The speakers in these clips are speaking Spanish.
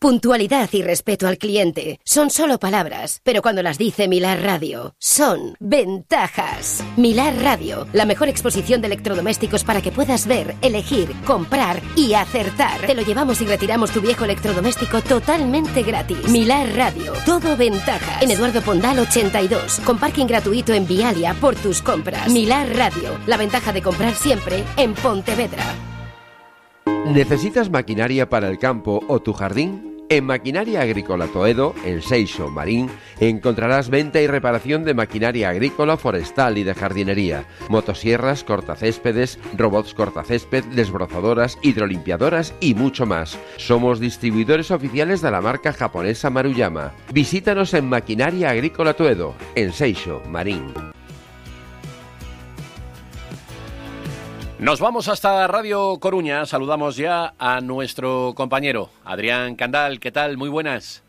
puntualidad y respeto al cliente son solo palabras, pero cuando las dice Milar Radio, son ventajas. Milar Radio, la mejor exposición de electrodomésticos para que puedas ver, elegir, comprar y acertar. Te lo llevamos y retiramos tu viejo electrodoméstico totalmente gratis. Milar Radio, todo ventajas. En Eduardo Pondal 82, con parking gratuito en Vialia por tus compras. Milar Radio, la ventaja de comprar siempre en Pontevedra. ¿Necesitas maquinaria para el campo o tu jardín? En Maquinaria Agrícola Toedo, en Seixo, Marín, encontrarás venta y reparación de maquinaria agrícola, forestal y de jardinería, motosierras, cortacéspedes, robots cortacésped, desbrozadoras, hidrolimpiadoras y mucho más. Somos distribuidores oficiales de la marca japonesa Maruyama. Visítanos en Maquinaria Agrícola Toedo, en Seixo, Marín. Nos vamos hasta Radio Coruña. Saludamos ya a nuestro compañero Adrián Candal. ¿Qué tal? Muy buenas.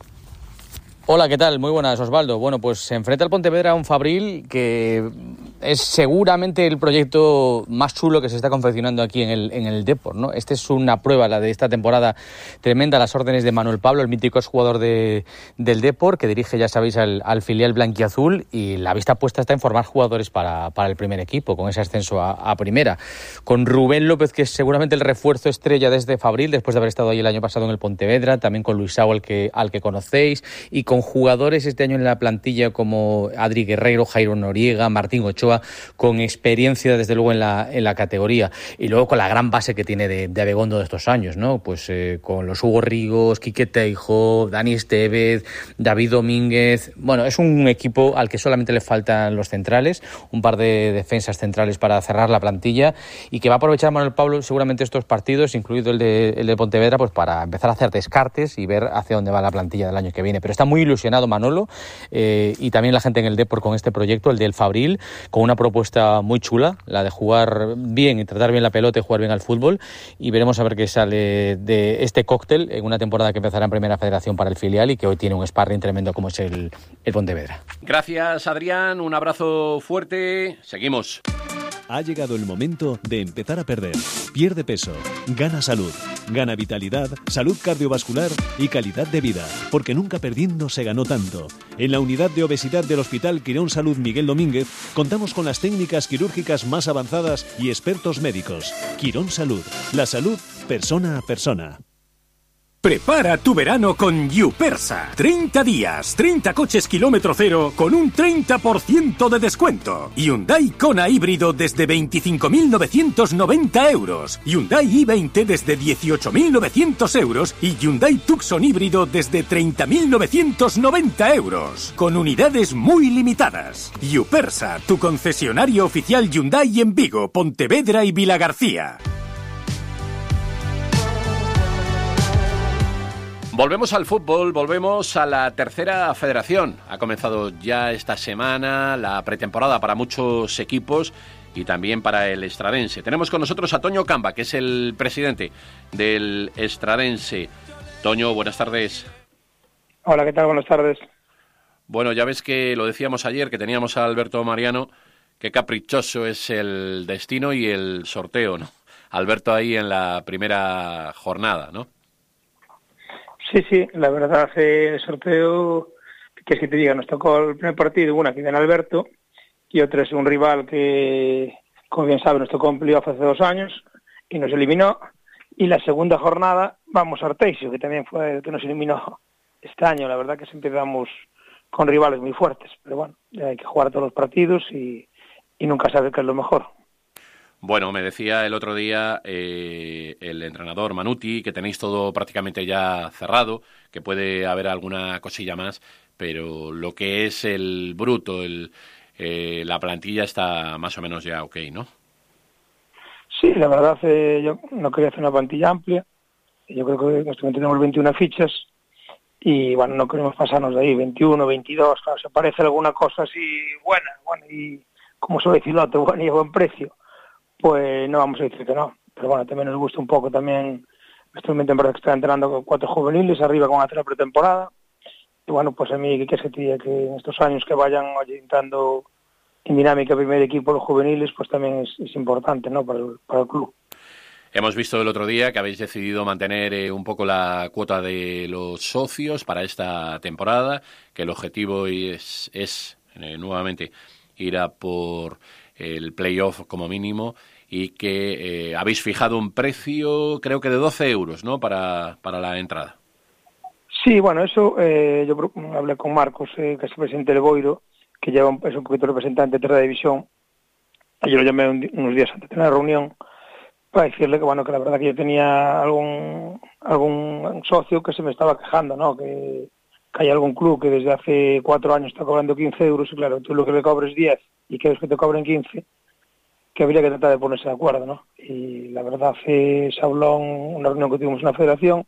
Hola, ¿qué tal? Muy buenas, Osvaldo. Bueno, pues se enfrenta al Pontevedra a un Fabril que es seguramente el proyecto más chulo que se está confeccionando aquí en el Depor, ¿no? Esta es una prueba, la de esta temporada tremenda, a las órdenes de Manuel Pablo, el mítico exjugador del Depor, que dirige, ya sabéis, al filial blanquiazul, y la vista puesta está en formar jugadores para el primer equipo, con ese ascenso a primera. Con Rubén López, que es seguramente el refuerzo estrella desde Fabril, después de haber estado ahí el año pasado en el Pontevedra, también con Luisao, al que conocéis, y con jugadores este año en la plantilla como Adri Guerrero, Jairo Noriega, Martín Ochoa, con experiencia desde luego en la categoría, y luego con la gran base que tiene de Abegondo de estos años, ¿no? Pues con los Hugo Rigos, Quique Teijo, Dani Estevez, David Domínguez. Bueno, es un equipo al que solamente le faltan los centrales, un par de defensas centrales para cerrar la plantilla, y que va a aprovechar Manuel Pablo seguramente estos partidos, incluido el de Pontevedra, pues para empezar a hacer descartes y ver hacia dónde va la plantilla del año que viene. Pero está muy ilusionado Manolo, y también la gente en el Depor con este proyecto, el del Fabril, con una propuesta muy chula, la de jugar bien y tratar bien la pelota y jugar bien al fútbol, y veremos a ver qué sale de este cóctel en una temporada que empezará en Primera Federación para el filial y que hoy tiene un sparring tremendo como es el Pontevedra. Gracias, Adrián, un abrazo fuerte, seguimos. Ha llegado el momento de empezar a perder. Pierde peso, gana salud, gana vitalidad, salud cardiovascular y calidad de vida, porque nunca perdiendo se ganó tanto. En la unidad de obesidad del Hospital Quirón Salud Miguel Domínguez contamos con las técnicas quirúrgicas más avanzadas y expertos médicos. Quirón Salud, la salud persona a persona. Prepara tu verano con Yupersa. 30 días, 30 coches kilómetro cero con un 30% de descuento. Hyundai Kona híbrido desde 25.990 euros. Hyundai i20 desde 18.900 euros. Y Hyundai Tucson híbrido desde 30.990 euros. Con unidades muy limitadas. Yupersa, tu concesionario oficial Hyundai en Vigo, Pontevedra y Vilagarcía. Volvemos al fútbol, volvemos a la Tercera Federación. Ha comenzado ya esta semana la pretemporada para muchos equipos y también para el Estradense. Tenemos con nosotros a Toño Camba, que es el presidente del Estradense. Toño, buenas tardes. Hola, ¿qué tal? Buenas tardes. Bueno, ya ves que lo decíamos ayer, que teníamos a Alberto Mariano, qué caprichoso es el destino y el sorteo, ¿no? Alberto ahí en la primera jornada, ¿no? Sí, la verdad, el sorteo, que es que te diga, nos tocó el primer partido, una que viene Alberto, y otra es un rival que, como bien sabe, nos tocó en playoff hace 2 años, y nos eliminó, y la segunda jornada vamos a Arteixo, que también fue el que nos eliminó este año. La verdad que siempre vamos con rivales muy fuertes, pero bueno, hay que jugar todos los partidos y nunca sabe qué es lo mejor. Bueno, me decía el otro día el entrenador Manuti que tenéis todo prácticamente ya cerrado, que puede haber alguna cosilla más, pero lo que es el bruto, la plantilla está más o menos ya ok, ¿no? Sí, la verdad, yo no quería hacer una plantilla amplia. Yo creo que en este momento tenemos 21 fichas y bueno, no queremos pasarnos de ahí, 21, 22, claro, si aparece alguna cosa así buena y como suele decir el otro, bueno y a buen precio, pues no vamos a decir que no. Pero bueno, también nos gusta un poco también, en este momento en verdad que está entrenando con 4 juveniles, arriba con hacer la pretemporada. Y bueno, pues a mí, ¿qué se te diga? Que en estos años que vayan entrando en dinámica primer equipo los juveniles, pues también es importante, ¿no? Para el club. Hemos visto el otro día que habéis decidido mantener un poco la cuota de los socios para esta temporada, que el objetivo es nuevamente ir a por el playoff como mínimo, y que habéis fijado un precio, creo que de 12 euros, ¿no?, para la entrada. Sí, bueno, eso yo hablé con Marcos, que es el presidente del Boiro, que es un poquito representante de tercera división. Yo lo llamé unos días antes de la reunión para decirle que, bueno, que la verdad que yo tenía algún socio que se me estaba quejando, ¿no?, que hay algún club que desde hace 4 años está cobrando 15 euros, y claro, tú lo que le cobres 10 y quieres que te cobren 15, que habría que tratar de ponerse de acuerdo, ¿no? Y la verdad se habló en una reunión que tuvimos en la federación,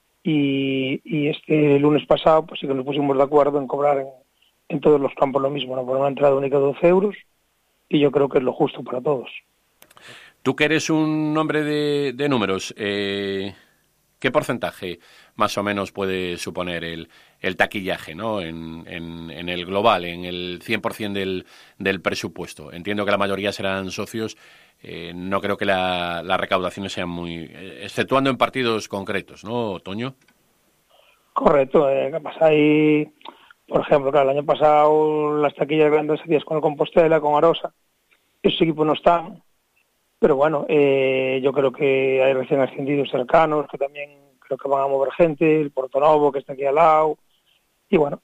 y este lunes pasado pues sí que nos pusimos de acuerdo en cobrar en todos los campos lo mismo, ¿no?, por una entrada única de 12 euros, y yo creo que es lo justo para todos. Tú que eres un hombre de números, ¿qué porcentaje más o menos puede suponer el taquillaje, ¿no?, en el global, en el 100% del presupuesto? Entiendo que la mayoría serán socios. No creo que las recaudaciones sean muy... exceptuando en partidos concretos, ¿no, Toño? Correcto. ¿Qué pasa ahí? Por ejemplo, claro, el año pasado las taquillas grandes hacías con el Compostela, con Arosa. Esos equipos no están. Pero bueno, yo creo que hay recién ascendidos cercanos, que también creo que van a mover gente, el Portonovo, que está aquí al lado. Y bueno,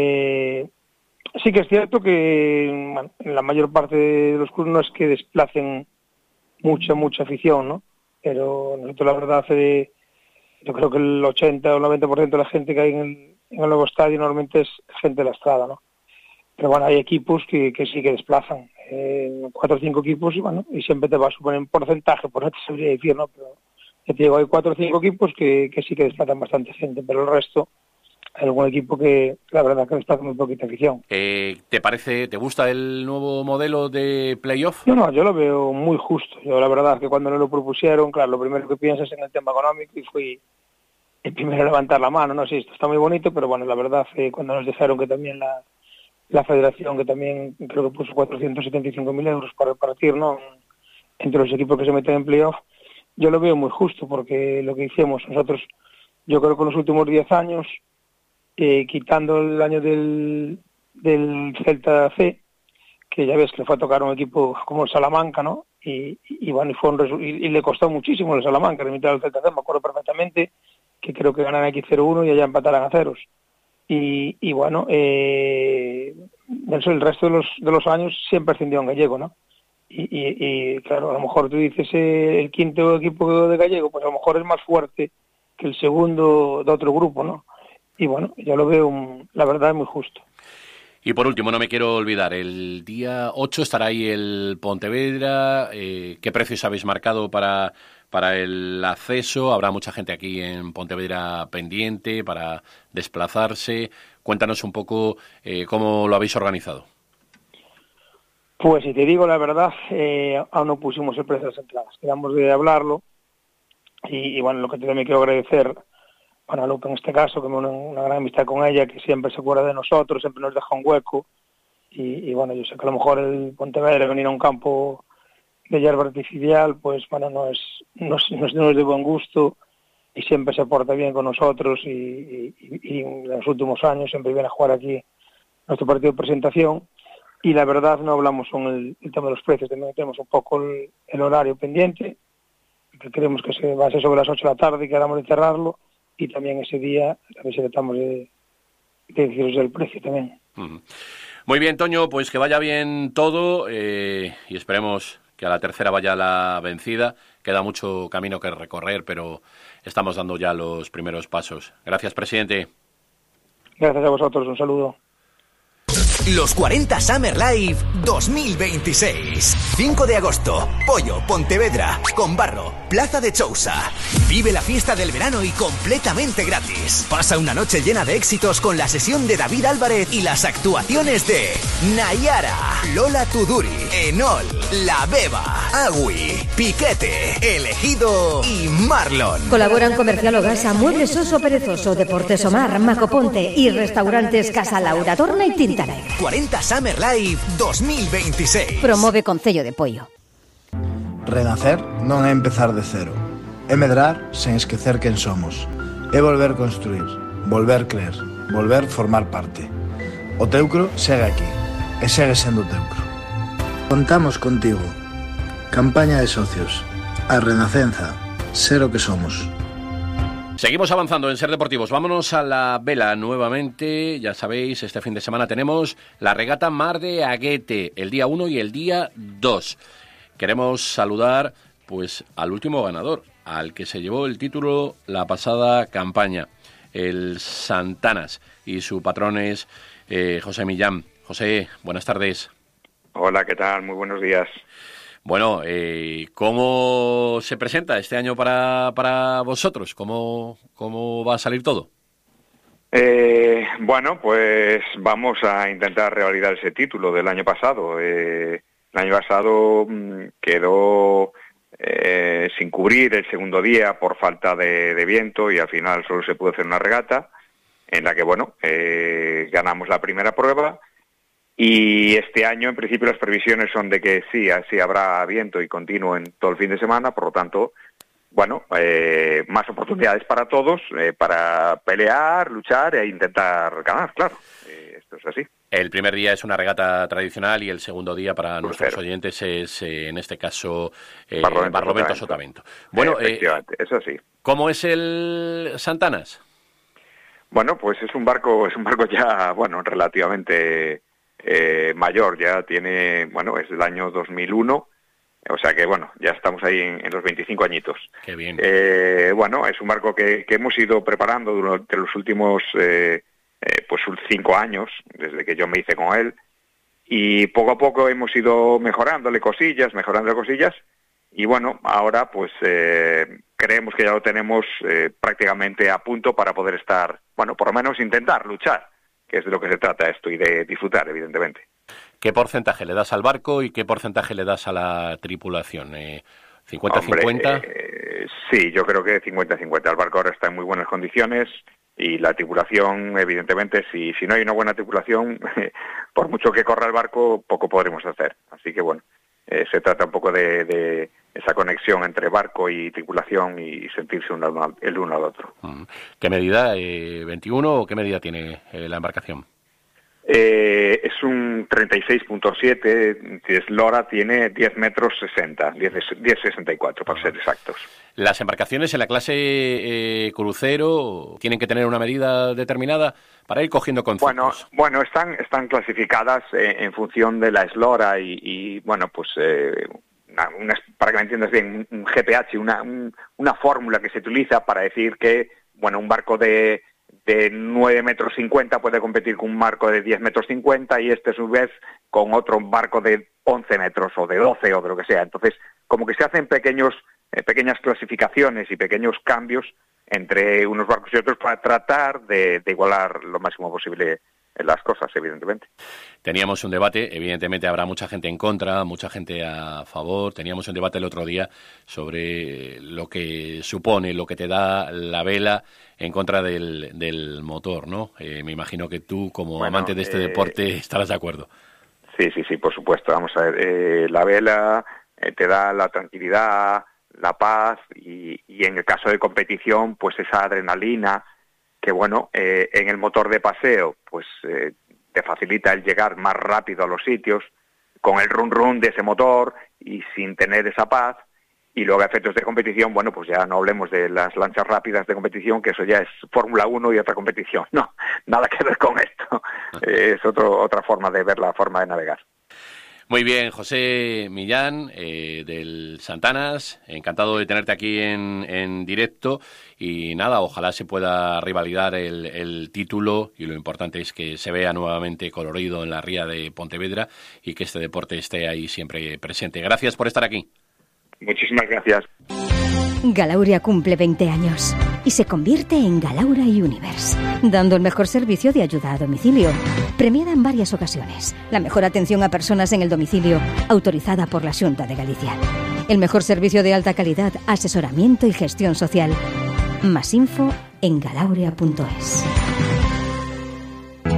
sí que es cierto que, bueno, en la mayor parte de los clubes no es que desplacen mucha afición, ¿no? Pero nosotros, la verdad, yo creo que el 80 o el 90% de la gente que hay en el nuevo estadio normalmente es gente de la Estrada, ¿no? Pero bueno, hay equipos que sí que desplazan, 4 o 5 equipos, y bueno, y siempre te va a suponer un porcentaje, por no te sabría decir, ¿no? Pero ya te digo, hay 4 o 5 equipos que sí que desplazan bastante gente, pero el resto, hay algún equipo que la verdad que desplaza muy poquita afición. ¿Te gusta el nuevo modelo de playoff? No, yo lo veo muy justo. Yo la verdad que cuando lo propusieron, claro, lo primero que piensas es en el tema económico, y fui el primero a levantar la mano, ¿no? Sí, esto está muy bonito, pero bueno, la verdad, cuando nos dijeron que también la federación, que también creo que puso 475.000 euros para repartir, ¿no?, entre los equipos que se meten en playoff, yo lo veo muy justo, porque lo que hicimos nosotros, yo creo que en los últimos 10 años, quitando el año del Celta C, que ya ves que le fue a tocar un equipo como el Salamanca, ¿no?, y bueno, y le costó muchísimo el Salamanca remitir al Celta C, me acuerdo perfectamente, que creo que ganan aquí 0-1 y allá empataran a ceros. Y bueno, eso, el resto de los años siempre ascendió en Gallego, ¿no? Y claro, a lo mejor tú dices el quinto equipo de Gallego, pues a lo mejor es más fuerte que el segundo de otro grupo, ¿no? Y bueno, yo lo veo, la verdad, muy justo. Y por último, no me quiero olvidar, el día 8 estará ahí el Pontevedra. ¿Qué precios habéis marcado para el acceso? Habrá mucha gente aquí en Pontevedra pendiente para desplazarse. Cuéntanos un poco cómo lo habéis organizado. Pues si te digo la verdad, aún no pusimos el precio de las entradas. Quedamos de hablarlo, y bueno, lo que también quiero agradecer, bueno, a Luca en este caso, que me una gran amistad con ella, que siempre se acuerda de nosotros, siempre nos deja un hueco, y bueno, yo sé que a lo mejor el Pontevedra venir a un campo de hierba artificial, pues bueno, no es de buen gusto, y siempre se porta bien con nosotros, y en los últimos años siempre viene a jugar aquí nuestro partido de presentación, y la verdad no hablamos con el tema de los precios, también tenemos un poco el horario pendiente, que creemos que se va a ser sobre las 8 de la tarde y quedamos de cerrarlo, y también ese día también se tratamos de deciros el precio también. Uh-huh. Muy bien, Toño, pues que vaya bien todo, y esperemos que a la tercera vaya la vencida. Queda mucho camino que recorrer, pero estamos dando ya los primeros pasos. Gracias, presidente. Gracias a vosotros, un saludo. Los 40 Summer Live 2026. 5 de agosto, Pollo, Pontevedra, Combarro, Plaza de Chousa. Vive la fiesta del verano y completamente gratis. Pasa una noche llena de éxitos con la sesión de David Álvarez y las actuaciones de Nayara, Lola Tuduri, Enol, La Beba, Agui, Piquete, Elegido y Marlon. Colaboran Comercial Ogasa, Muebles Oso Perezoso, Deportes Omar, Macoponte y Restaurantes Casa Laura Torna y Tintalegre. 40 Summer Live 2026. Promove Concello de Pollo. Renacer non é empezar de cero. É medrar sen esquecer quen somos. É volver construir, volver crer, volver formar parte. O Teucro segue aquí, e segue sendo Teucro. Contamos contigo. Campaña de socios. A Renacenza. Ser o que somos. Seguimos avanzando en Ser Deportivos. Vámonos a la vela nuevamente. Ya sabéis, este fin de semana tenemos la regata Mar de Aguete, el día 1 y el día 2. Queremos saludar pues al último ganador, al que se llevó el título la pasada campaña, el Santanas, y su patrón es José Millán. José, buenas tardes. Hola, ¿qué tal? Muy buenos días. Bueno, ¿cómo se presenta este año para vosotros? ¿Cómo va a salir todo? Bueno, pues vamos a intentar revalidar ese título del año pasado. El año pasado quedó sin cubrir el segundo día por falta de viento y al final solo se pudo hacer una regata en la que, bueno, ganamos la primera prueba. Y este año, en principio, las previsiones son de que sí habrá viento y continuo en todo el fin de semana, por lo tanto, bueno, más oportunidades para todos, para pelear, luchar e intentar ganar, claro. Esto es así. El primer día es una regata tradicional y el segundo día para nuestros oyentes es, en este caso, Barlovento Sotavento. Bueno, efectivamente, eso sí. ¿Cómo es el Santanas? Bueno, pues es un barco ya, bueno, relativamente mayor, ya tiene, bueno, es del año 2001, o sea que, bueno, ya estamos ahí en los 25 añitos. Qué bien. Bueno, es un barco que hemos ido preparando durante los últimos, pues 5 años, desde que yo me hice con él, y poco a poco hemos ido mejorando cosillas, y bueno, ahora pues creemos que ya lo tenemos prácticamente a punto para poder estar, bueno, por lo menos intentar luchar, que es de lo que se trata esto, y de disfrutar, evidentemente. ¿Qué porcentaje le das al barco y qué porcentaje le das a la tripulación? ¿50-50? Sí, yo creo que 50-50. El barco ahora está en muy buenas condiciones y la tripulación, evidentemente, si no hay una buena tripulación, por mucho que corra el barco, poco podremos hacer. Así que, bueno, se trata un poco de esa conexión entre barco y tripulación y sentirse el uno al otro. ¿Qué medida? ¿21 o qué medida tiene la embarcación? Es un 36.7, eslora tiene 10 metros 60, 10,64 para ser exactos. ¿Las embarcaciones en la clase crucero tienen que tener una medida determinada para ir cogiendo conceptos? Bueno, están clasificadas en función de la eslora y bueno, pues para que me entiendas bien, un GPH, una fórmula que se utiliza para decir que, bueno, un barco de 9 metros 50 puede competir con un barco de 10 metros 50 y a su vez con otro barco de 11 metros o de 12 o de lo que sea. Entonces, como que se hacen pequeñas clasificaciones y pequeños cambios entre unos barcos y otros para tratar de igualar lo máximo posible las cosas, evidentemente. Teníamos un debate, evidentemente habrá mucha gente en contra, mucha gente a favor. Teníamos un debate el otro día sobre lo que supone, lo que te da la vela en contra del motor, ¿no? Me imagino que tú, como amante de este deporte, estarás de acuerdo. Sí, por supuesto. Vamos a ver, la vela te da la tranquilidad, la paz y en el caso de competición, pues esa adrenalina que, bueno, en el motor de paseo, pues te facilita el llegar más rápido a los sitios, con el run de ese motor y sin tener esa paz. Y luego a efectos de competición, bueno, pues ya no hablemos de las lanchas rápidas de competición, que eso ya es Fórmula 1 y otra competición. No, nada que ver con esto. Es otra forma de ver la forma de navegar. Muy bien, José Millán, del Santanas, encantado de tenerte aquí en directo y nada, ojalá se pueda revalidar el título y lo importante es que se vea nuevamente colorido en la ría de Pontevedra y que este deporte esté ahí siempre presente. Gracias por estar aquí. Muchísimas gracias. Galauria cumple 20 años y se convierte en Galaura Universe, dando el mejor servicio de ayuda a domicilio. Premiada en varias ocasiones, la mejor atención a personas en el domicilio, autorizada por la Xunta de Galicia. El mejor servicio de alta calidad, asesoramiento y gestión social. Más info en galauria.es.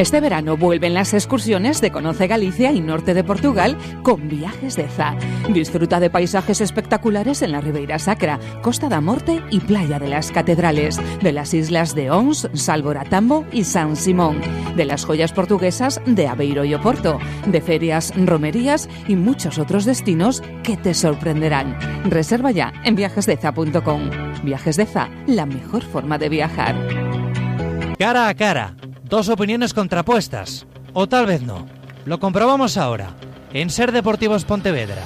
Este verano vuelven las excursiones de Conoce Galicia y norte de Portugal con Viajes de Za. Disfruta de paisajes espectaculares en la Ribeira Sacra, Costa da Morte y Playa de las Catedrales, de las islas de Ons, Salvoratambo y San Simón, de las joyas portuguesas de Aveiro y Oporto, de ferias, romerías y muchos otros destinos que te sorprenderán. Reserva ya en viajesdeza.com. Viajes de Za, la mejor forma de viajar. Cara a cara, dos opiniones contrapuestas, o tal vez no. Lo comprobamos ahora, en Ser Deportivos Pontevedra.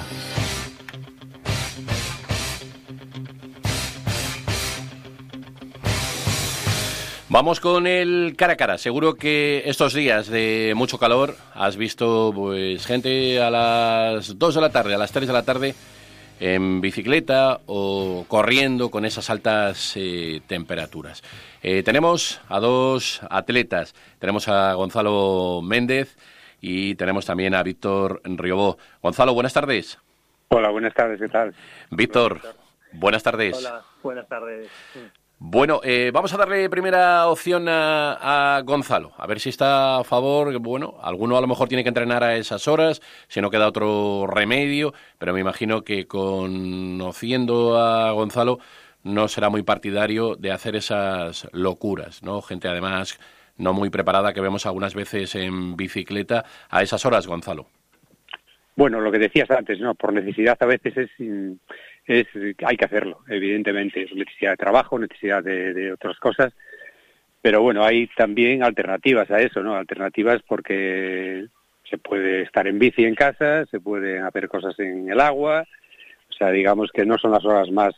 Vamos con el cara a cara. Seguro que estos días de mucho calor has visto pues gente a las 2 de la tarde, a las 3 de la tarde en bicicleta o corriendo con esas altas temperaturas. Tenemos a dos atletas. Tenemos a Gonzalo Méndez y tenemos también a Víctor Riobó. Gonzalo, buenas tardes. Hola, buenas tardes, ¿qué tal? Víctor, buenas tardes. Hola, buenas tardes. Bueno, vamos a darle primera opción a Gonzalo, a ver si está a favor. Bueno, alguno a lo mejor tiene que entrenar a esas horas, si no queda otro remedio, pero me imagino que conociendo a Gonzalo no será muy partidario de hacer esas locuras, ¿no? Gente además no muy preparada que vemos algunas veces en bicicleta a esas horas, Gonzalo. Bueno, lo que decías antes, ¿no? Por necesidad a veces hay que hacerlo, evidentemente. Es necesidad de trabajo, necesidad de otras cosas. Pero bueno, hay también alternativas a eso, ¿no? Alternativas porque se puede estar en bici en casa, se pueden hacer cosas en el agua. O sea, digamos que no son las horas más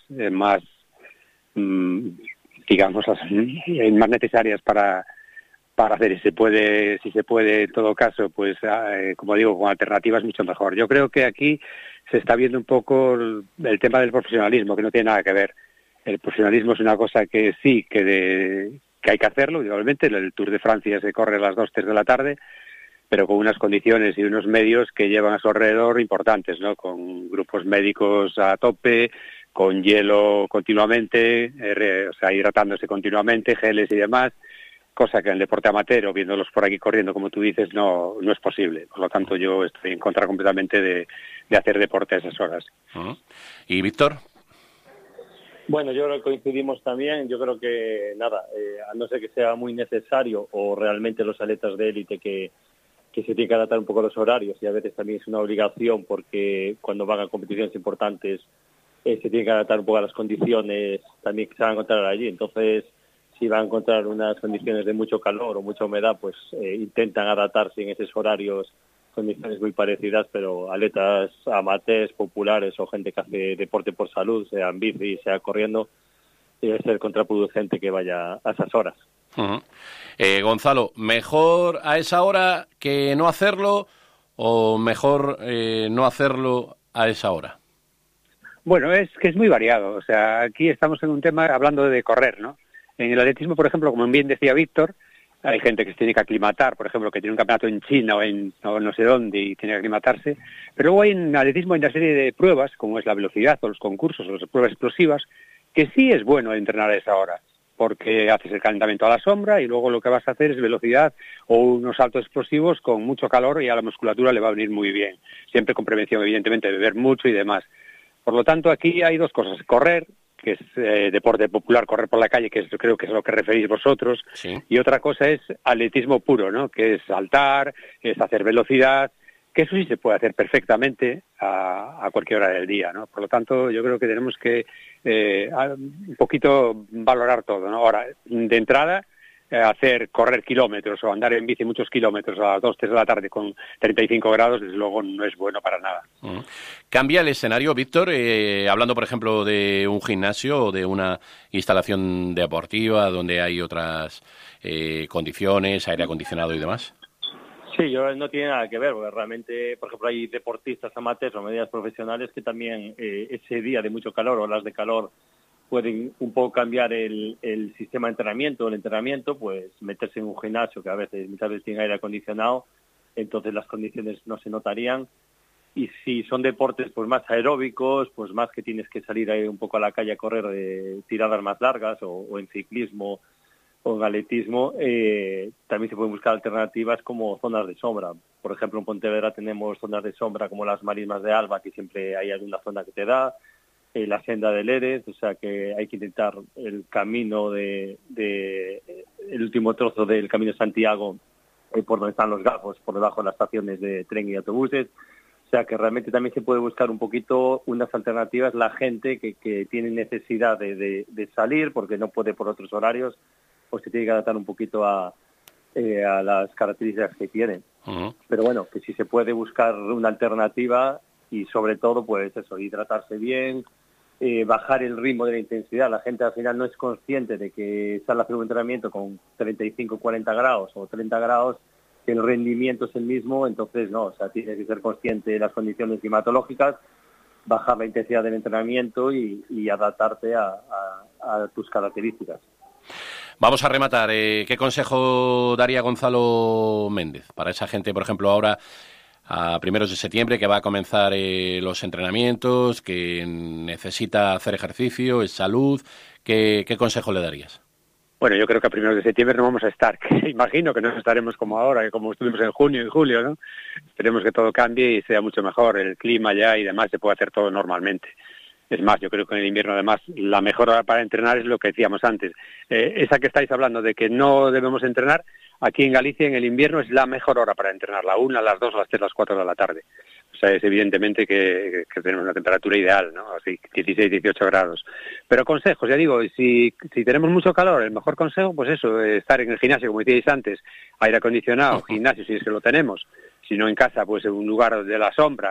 necesarias para hacer. Si se puede en todo caso, pues como digo, con alternativas mucho mejor. Yo creo que aquí se está viendo un poco el tema del profesionalismo, que no tiene nada que ver. El profesionalismo es una cosa que sí, que hay que hacerlo, igualmente. El Tour de Francia se corre a las 2, 3 de la tarde, pero con unas condiciones y unos medios que llevan a su alrededor importantes, ¿no? Con grupos médicos a tope, con hielo continuamente, o sea, hidratándose continuamente, geles y demás, cosa que en el deporte amateur, o viéndolos por aquí corriendo, como tú dices, no es posible. Por lo tanto, yo estoy en contra completamente de hacer deporte a esas horas. Uh-huh. ¿Y Víctor? Bueno, yo creo que coincidimos también. Yo creo que, a no ser que sea muy necesario, o realmente los atletas de élite que se tienen que adaptar un poco a los horarios, y a veces también es una obligación, porque cuando van a competiciones importantes se tienen que adaptar un poco a las condiciones también que se van a encontrar allí. Entonces, si van a encontrar unas condiciones de mucho calor o mucha humedad, pues intentan adaptarse en esos horarios, condiciones muy parecidas, pero atletas amateurs, populares o gente que hace deporte por salud, sea en bici, sea corriendo, debe ser contraproducente que vaya a esas horas. Uh-huh. Gonzalo, ¿mejor a esa hora que no hacerlo o mejor no hacerlo a esa hora? Bueno, es que es muy variado. O sea, aquí estamos en un tema hablando de correr, ¿no? En el atletismo, por ejemplo, como bien decía Víctor, hay gente que se tiene que aclimatar, por ejemplo, que tiene un campeonato en China o no sé dónde y tiene que aclimatarse. Pero luego en atletismo hay una serie de pruebas, como es la velocidad o los concursos o las pruebas explosivas, que sí es bueno entrenar a esa hora, porque haces el calentamiento a la sombra y luego lo que vas a hacer es velocidad o unos saltos explosivos con mucho calor y a la musculatura le va a venir muy bien. Siempre con prevención, evidentemente, beber mucho y demás. Por lo tanto, aquí hay dos cosas. Correr, que es deporte popular, correr por la calle, que creo que es a lo que referís vosotros, sí. Y otra cosa es atletismo puro, ¿no? Que es saltar, es hacer velocidad, que eso sí se puede hacer perfectamente a cualquier hora del día, ¿no? Por lo tanto, yo creo que tenemos que un poquito valorar todo, ¿no? Ahora, de entrada, correr kilómetros o andar en bici muchos kilómetros a las 2, 3 de la tarde con 35 grados, desde luego no es bueno para nada. ¿Cambia el escenario, Víctor? Hablando, por ejemplo, de un gimnasio o de una instalación deportiva donde hay otras condiciones, aire acondicionado y demás. Sí, no tiene nada que ver, porque realmente, por ejemplo, hay deportistas amateurs o medidas profesionales que también ese día de mucho calor o horas de calor pueden un poco cambiar el sistema de entrenamiento, pues meterse en un gimnasio que muchas veces tiene aire acondicionado, entonces las condiciones no se notarían. Y si son deportes pues más aeróbicos, pues más que tienes que salir ahí un poco a la calle a correr tiradas más largas o en ciclismo o en atletismo, también se pueden buscar alternativas como zonas de sombra. Por ejemplo, en Pontevedra tenemos zonas de sombra como las Marismas de Alba, que siempre hay alguna zona que te da, la senda del Eres, o sea que hay que intentar el camino el último trozo del Camino de Santiago, por donde están los Gajos, por debajo de las estaciones de tren y autobuses. O sea que realmente también se puede buscar un poquito unas alternativas, la gente que tiene necesidad de salir porque no puede por otros horarios, pues se tiene que adaptar un poquito a las características que tienen. Uh-huh. Pero bueno, que si se puede buscar una alternativa y sobre todo pues eso, hidratarse bien, bajar el ritmo de la intensidad. La gente al final no es consciente de que sale a hacer un entrenamiento con 35, 40 grados o 30 grados, que el rendimiento es el mismo, entonces no, o sea, tienes que ser consciente de las condiciones climatológicas, bajar la intensidad del entrenamiento y adaptarte a tus características. Vamos a rematar. ¿Qué consejo daría Gonzalo Méndez para esa gente, por ejemplo, ahora a primeros de septiembre, que va a comenzar los entrenamientos, que necesita hacer ejercicio, es salud? ¿Qué consejo le darías? Bueno, yo creo que a primeros de septiembre no vamos a estar. Imagino que no estaremos como ahora, que como estuvimos en junio y julio, ¿no? Esperemos que todo cambie y sea mucho mejor. El clima ya y demás se puede hacer todo normalmente. Es más, yo creo que en el invierno, además, la mejor hora para entrenar es lo que decíamos antes. Esa que estáis hablando de que no debemos entrenar, aquí en Galicia en el invierno es la mejor hora para entrenar, la 1, las 2, las 3, las 4 de la tarde. O sea, es evidentemente que tenemos una temperatura ideal, ¿no? Así, 16, 18 grados. Pero consejos, ya digo, si tenemos mucho calor, el mejor consejo, pues eso, estar en el gimnasio, como decíais antes, aire acondicionado, gimnasio, si es que lo tenemos. Si no en casa, pues en un lugar de la sombra,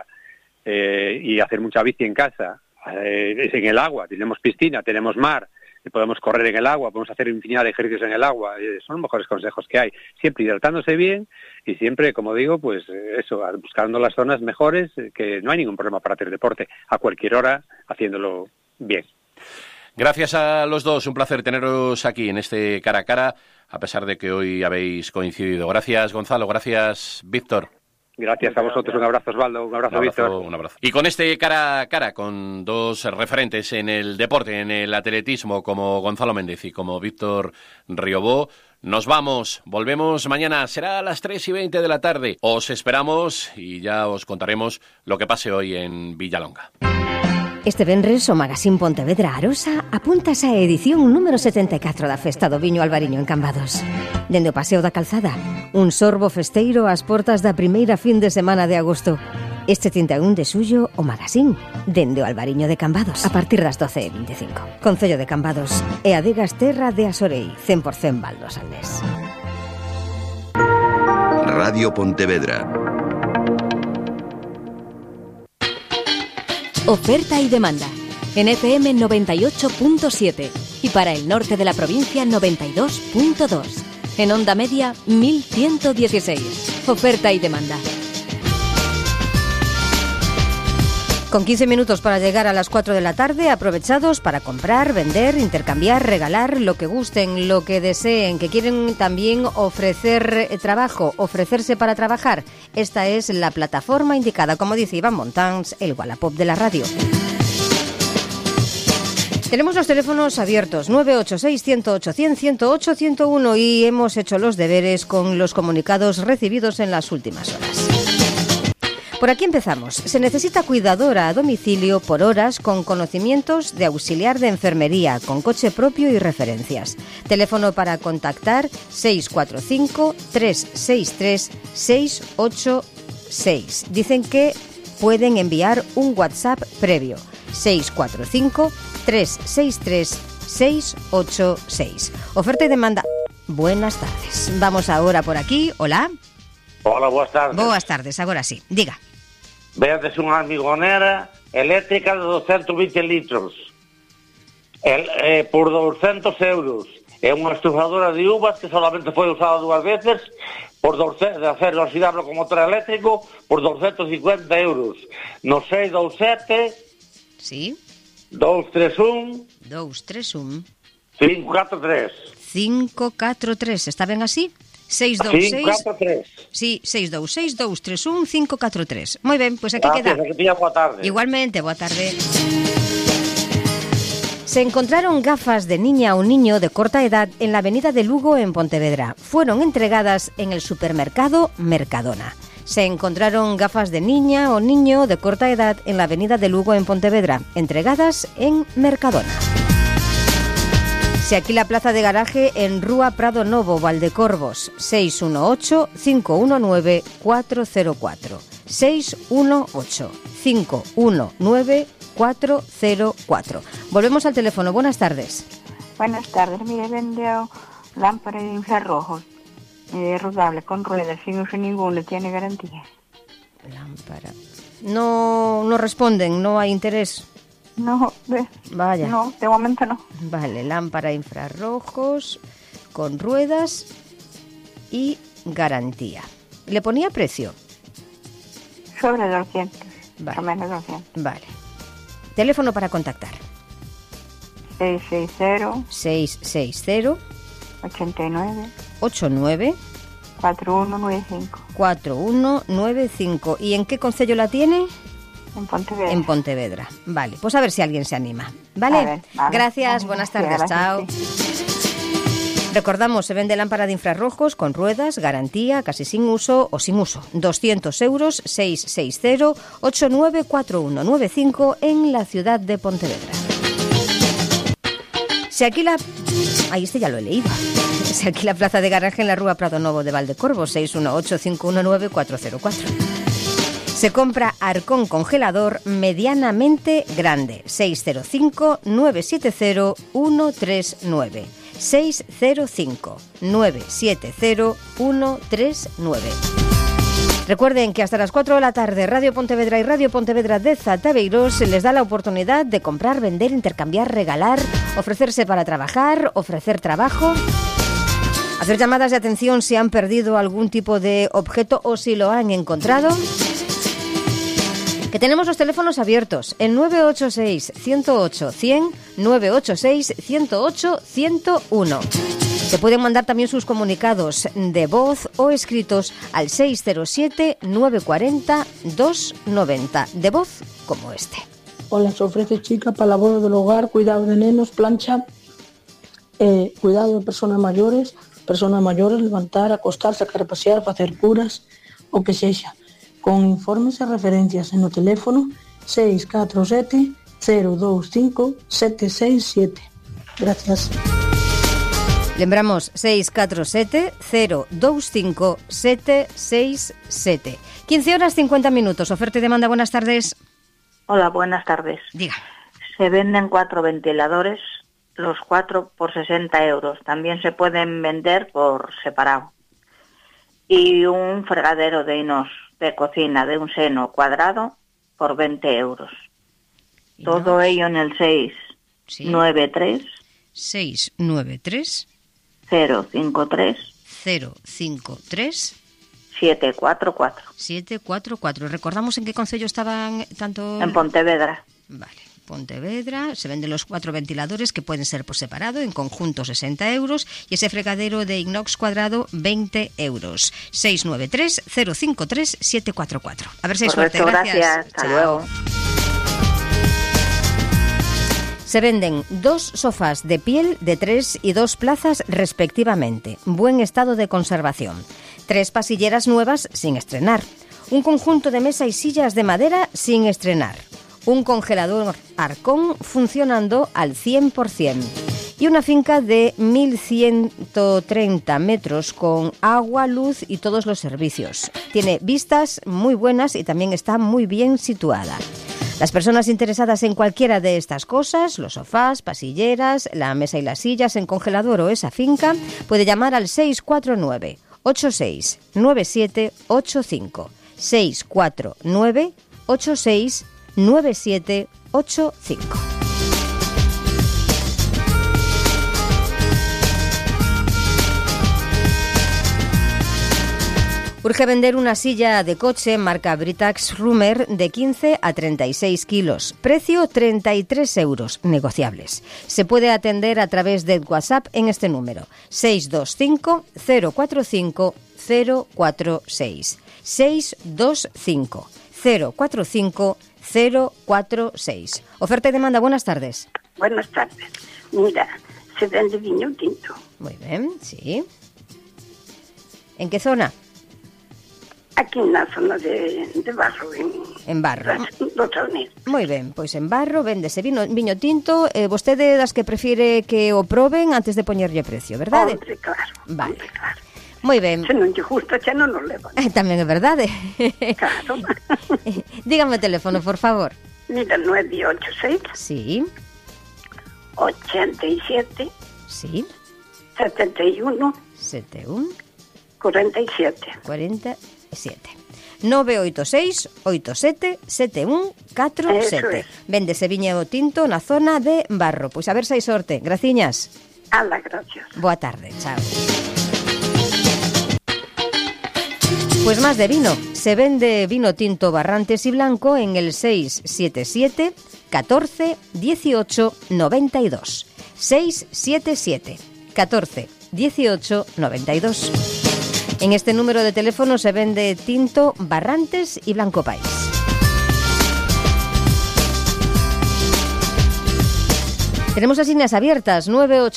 y hacer mucha bici en casa. Es en el agua, tenemos piscina, tenemos mar, podemos correr en el agua, podemos hacer infinidad de ejercicios en el agua, son los mejores consejos que hay, siempre hidratándose bien y siempre, como digo, pues eso, buscando las zonas mejores, que no hay ningún problema para hacer deporte, a cualquier hora, haciéndolo bien. Gracias a los dos, un placer teneros aquí en este cara a cara, a pesar de que hoy habéis coincidido. Gracias, Gonzalo, gracias, Víctor. Gracias a vosotros, un abrazo Osvaldo, un abrazo Víctor. Un abrazo. Y con este cara a cara, con dos referentes en el deporte, en el atletismo, como Gonzalo Méndez y como Víctor Riobó, nos vamos, volvemos mañana, será a las 3:20 de la tarde. Os esperamos y ya os contaremos lo que pase hoy en Villalonga. Este venres o Magazín Pontevedra Arosa apuntas a edición número 74 da Festa do Viño Albariño en Cambados. Dende o Paseo da Calzada, un sorbo festeiro ás portas da primeira fin de semana de agosto. Este 31 de xullo, o Magazín, dende o Albariño de Cambados, a partir das 12:25. Concello de Cambados e adegas terra de Asorei, 100% Valdo Saldés. Radio Pontevedra. Oferta y demanda. En FM 98.7 y para el norte de la provincia 92.2. En onda media 1116. Oferta y demanda. Con 15 minutos para llegar a las 4 de la tarde, aprovechados para comprar, vender, intercambiar, regalar, lo que gusten, lo que deseen, que quieren también ofrecer trabajo, ofrecerse para trabajar. Esta es la plataforma indicada, como dice Iván Montans, el Wallapop de la radio. Tenemos los teléfonos abiertos, 986 108 100 108 101 y hemos hecho los deberes con los comunicados recibidos en las últimas horas. Por aquí empezamos. Se necesita cuidadora a domicilio por horas con conocimientos de auxiliar de enfermería, con coche propio y referencias. Teléfono para contactar 645 363 686. Dicen que pueden enviar un WhatsApp previo. 645 363 686. Oferta y demanda. Buenas tardes. Vamos ahora por aquí. Hola. Hola, boas tardes. Boas tardes, agora sí. Diga. Vedes unha amigonera eléctrica de 220 litros por 200 euros. É unha estufadora de uvas que solamente foi usada 2 veces de acero oxidable con motor eléctrico por 250 euros. No 627 Sí 231 543. 543, está ben así? 626 543. Sí, 626 231 543. Moi ben, pois aquí queda. Que tiña boa tarde. Igualmente, boa tarde. Se encontraron gafas de niña o niño de corta edad en la avenida de Lugo, en Pontevedra. Fueron entregadas en el supermercado Mercadona. Se encontraron gafas de niña o niño de corta edad en la avenida de Lugo, en Pontevedra, entregadas en Mercadona. Se alquila plaza de garaje en Rúa Prado Novo, Valdecorvos, 618-519-404. 618-519-404. Volvemos al teléfono. Buenas tardes. Buenas tardes. Mire, vendo lámpara de infrarrojos, rodable, con ruedas, sin uso ninguno, tiene garantía. Lámpara. No responden, no hay interés. No, vaya. No, de momento no. Vale, lámpara infrarrojos con ruedas y garantía. ¿Le ponía precio? Sobre 200, vale. O menos 200. Vale. Teléfono para contactar. 660 89 4195. 4195. ¿Y en qué concello la tiene? En Pontevedra. En Pontevedra. Vale, pues a ver si alguien se anima. ¿Vale? Vale. Gracias, buenas tardes. Gracias, chao. sí. Recordamos, se vende lámpara de infrarrojos con ruedas, garantía, casi sin uso o sin uso. 200 euros, 660-894195 en la ciudad de Pontevedra. Se alquila... Ahí ya lo he leído. Se alquila plaza de garaje en la Rúa Prado Novo de Valdecorvos, 618-519-404. Se compra arcón congelador medianamente grande, 605-970-139. 605-970-139. Recuerden que hasta las 4 de la tarde Radio Pontevedra y Radio Pontevedra de Zataveiros les da la oportunidad de comprar, vender, intercambiar, regalar, ofrecerse para trabajar, ofrecer trabajo, hacer llamadas de atención si han perdido algún tipo de objeto o si lo han encontrado. Que tenemos los teléfonos abiertos, el 986-108-100, 986-108-101. Se pueden mandar también sus comunicados de voz o escritos al 607-940-290, de voz como este. Hola, se ofrece chica para labor del hogar, cuidado de nenos, plancha, cuidado de personas mayores, levantar, acostar, sacar a pasear, hacer curas, o que sexa. Con informes e referencias en o teléfono 647 025 767. Gracias. Lembramos 647 025 767. 15 horas 50 minutos. Oferta y demanda, buenas tardes. Hola, buenas tardes. Diga. Se venden 4 ventiladores, los 4 por 60 euros. También se pueden vender por separado. Y un fregadero de inox de cocina de un seno cuadrado por 20 euros. Todo ello en el 693 053 744. Recordamos en qué concello estaban tanto... En Pontevedra. Vale, Pontevedra. Se venden los 4 ventiladores que pueden ser por separado, en conjunto 60 euros, y ese fregadero de inox cuadrado 20 euros. 693 053 744. A ver si hay suerte. Gracias. Hasta luego. Se venden 2 sofás de piel de 3 y 2 plazas respectivamente. Buen estado de conservación. 3 pasilleras nuevas sin estrenar. Un conjunto de mesa y sillas de madera sin estrenar. Un congelador Arcón funcionando al 100%. Y una finca de 1.130 metros con agua, luz y todos los servicios. Tiene vistas muy buenas y también está muy bien situada. Las personas interesadas en cualquiera de estas cosas, los sofás, pasilleras, la mesa y las sillas en congelador o esa finca, puede llamar al 649 86 9785. 649 86 9785. Urge vender una silla de coche marca Britax Rummer de 15 a 36 kilos. Precio 33 euros, negociables. Se puede atender a través de WhatsApp en este número: 625 045 046. 625 045 046. Oferta y demanda, buenas tardes. Buenas tardes. Mira, se vende viño tinto. Muy bien, sí. ¿En qué zona? Aquí en la zona de Barro. En Barro. Los Saunes. Moi ben, pois en Barro véndese viño tinto. Vostede das que prefire que o proben antes de poñerlle precio, verdade? Hombre, claro. Vale. Hombre, claro. Moi ben. Se non lle gusta, xa non nos levan. Tamén é verdade. Claro. Dígame o teléfono, por favor. Mira, 986. Sí. 87. Sí. 71. 71. 47. 986 87 71 47. Véndese viño tinto na zona de Barro. Pois a ver se hai sorte. Graciñas. Ala, gracias. Boa tarde, chao. Pues más de vino. Se vende vino tinto Barrantes y blanco en el 677 14 18 92. 677 14 18 92. En este número de teléfono se vende tinto Barrantes y Blanco País. Tenemos las líneas abiertas,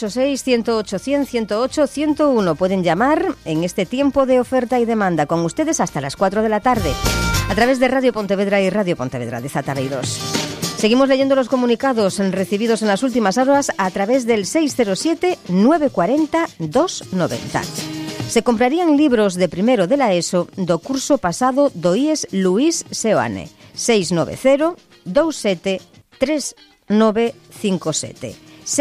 986-108-100-108-101. Pueden llamar en este tiempo de oferta y demanda con ustedes hasta las 4 de la tarde, a través de Radio Pontevedra y Radio Pontevedra de Zatareiros. Seguimos leyendo los comunicados recibidos en las últimas horas a través del 607-940-290. Se comprarían libros de primero de la ESO do curso pasado do IES Luís Seoane. 690-27-3957.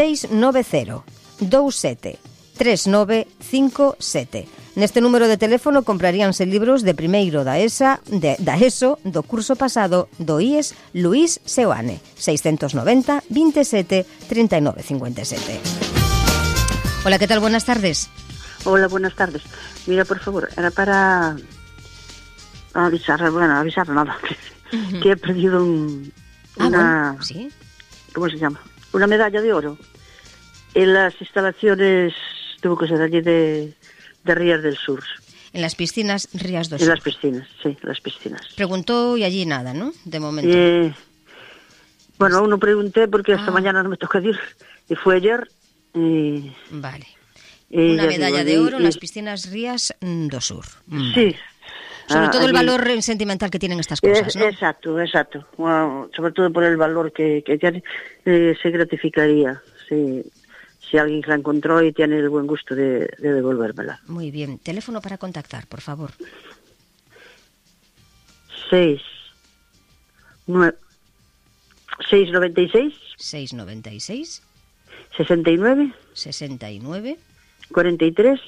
690-27-3957. Neste número de teléfono compraríanse libros de primeiro da ESO do curso pasado do IES Luís Seoane. 690 27 39 57. Hola, ¿qué tal? Buenas tardes. Hola, buenas tardes. Mira, por favor, era para avisar nada, que he perdido una... Bueno, ¿sí? ¿Cómo se llama? Una medalla de oro en las instalaciones, tuvo que ser allí de Rías del Sur. En las piscinas Rías del Sur. En las piscinas, sí, las piscinas. Preguntó y allí nada, ¿no? De momento. Bueno, aún no pregunté porque esta mañana no me tocó ir, y fue ayer. Vale. Una medalla de oro en las piscinas Rías do Sur. Sí. Sobre todo el valor sentimental que tienen estas cosas, ¿no? Exacto. Bueno, sobre todo por el valor que tiene, se gratificaría si alguien la encontró y tiene el buen gusto de devolvérmela. Muy bien. Teléfono para contactar, por favor. 696 69 43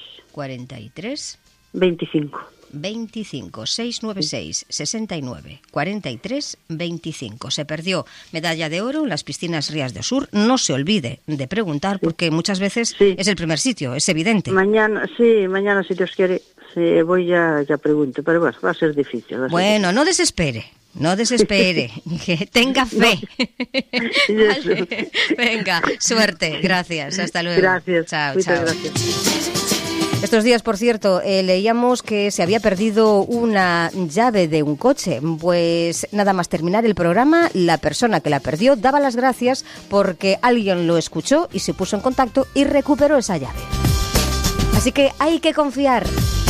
25 696 69 43 25. Se perdió medalla de oro en las piscinas Rías del Sur. No se olvide de preguntar porque muchas veces es el primer sitio, es evidente. Mañana si Dios quiere, voy ya pregunto, pero bueno, va a ser difícil. Bueno, no desespere, que tenga fe. No. Vale. Venga, suerte, gracias, hasta luego. Gracias, chao. Gracias. Estos días, por cierto, leíamos que se había perdido una llave de un coche. Pues nada más terminar el programa, la persona que la perdió daba las gracias porque alguien lo escuchó y se puso en contacto y recuperó esa llave. Así que hay que confiar.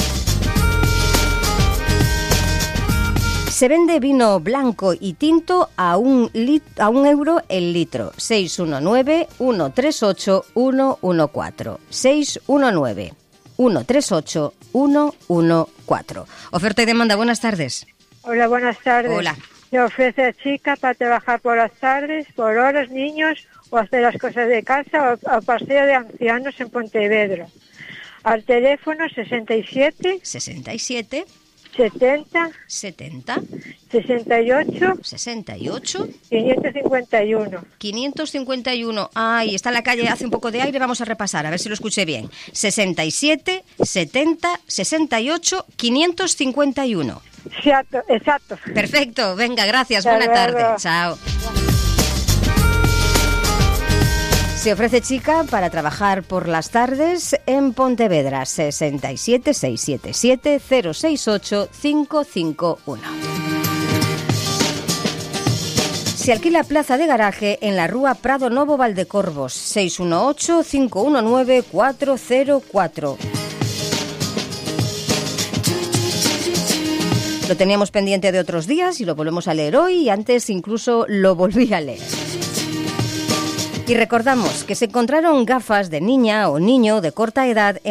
Se vende vino blanco y tinto a un euro el litro. 619-138-114. 619-138-114. Oferta y demanda, buenas tardes. Hola, buenas tardes. Hola. Se ofrece a chica para trabajar por las tardes, por horas, niños, o hacer las cosas de casa, o paseo de ancianos en Pontevedra. Al teléfono 67 70 68 551. Ay, está en la calle, hace un poco de aire, vamos a repasar, a ver si lo escuché bien. 67 70 68 551. Exacto. Perfecto, venga, gracias, buena tarde. Chao. Se ofrece chica para trabajar por las tardes en Pontevedra. 67 677 068 551. Se alquila plaza de garaje en la Rúa Prado Novo Valdecorvos, 618-519-404. Lo teníamos pendiente de otros días y lo volvemos a leer hoy, y antes incluso lo volví a leer. Y recordamos que se encontraron gafas de niña o niño de corta edad en